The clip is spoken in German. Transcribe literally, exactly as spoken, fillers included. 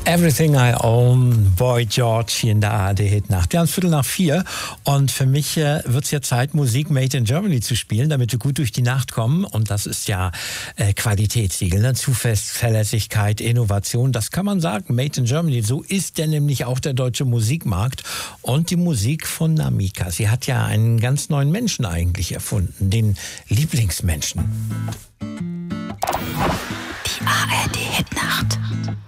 Everything I Own, Boy George hier in der A R D-Hitnacht. Wir haben es Viertel nach vier und für mich äh, wird es ja Zeit, Musik Made in Germany zu spielen, damit wir gut durch die Nacht kommen. Und das ist ja äh, Qualitätssiegel, ne? Zuverlässigkeit, Innovation, das kann man sagen, Made in Germany. So ist denn nämlich auch der deutsche Musikmarkt und die Musik von Namika. Sie hat ja einen ganz neuen Menschen eigentlich erfunden, den Lieblingsmenschen. Die A R D-Hitnacht.